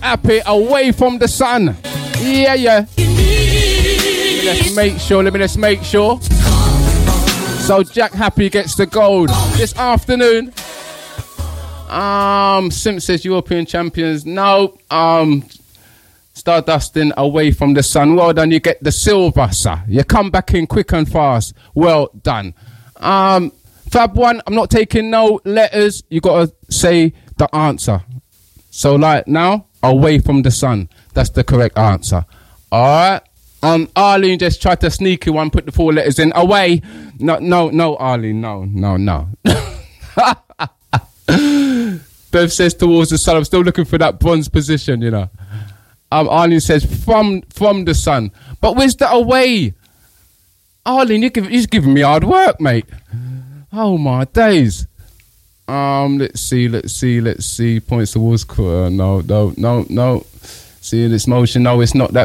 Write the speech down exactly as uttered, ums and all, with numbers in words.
Happy away from the sun. Yeah, yeah. Let's make sure, let me just make sure. So Jack Happy gets the gold this afternoon. Um, Simp says European champions. No, um, Stardusting away from the sun. Well done, you get the silver, sir. You come back in quick and fast. Well done. Um, Fab One, I'm not taking no letters. You got to say the answer. So like now, away from the sun. That's the correct answer. All right. Um, Arlene just tried to sneaky one, put the four letters in. Away. No, no, no, Arlene. No, no, no. Bev says towards the sun. I'm still looking for that bronze position, you know. Um, Arlene says from from the sun. But where's the away? Arlene, you give, you're giving me hard work, mate. Oh, my days. Um, let's see, let's see, let's see. Points towards quarter. No, no, no, no. See this motion. No, it's not that.